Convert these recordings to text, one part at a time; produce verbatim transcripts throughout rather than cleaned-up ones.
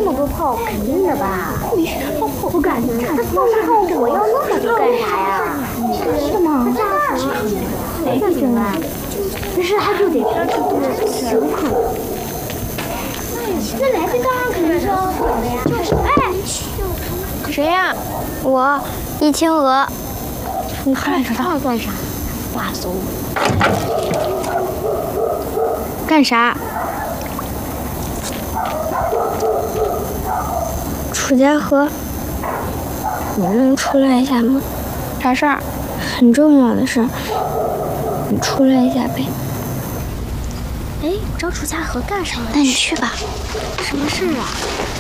么多炮，肯定的吧？我感觉他放炮火要那么多干啥呀？是吗？没明白。可是他就得出去多有可能。那来这当然肯定是要火的呀。就是，哎， 谁呀？ 我，一青娥。 你看着他干啥？ 大搜。干啥？ 楚家河，你能出来一下吗？ 啥事儿？ 很重要的事，你出来一下呗。 哎，找楚家河干什么？ 那你去吧。 什么事啊？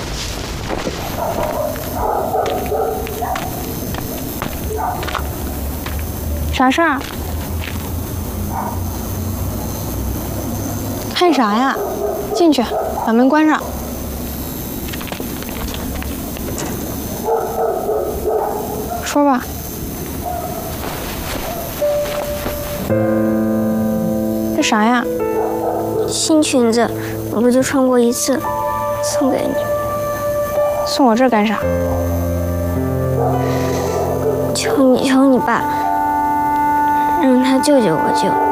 啥事儿？看啥呀？进去，把门关上。说吧。这啥呀？ 新裙子，我不就穿过一次，送给你。 送我这干啥？ 求你，求你爸，让他救救我舅。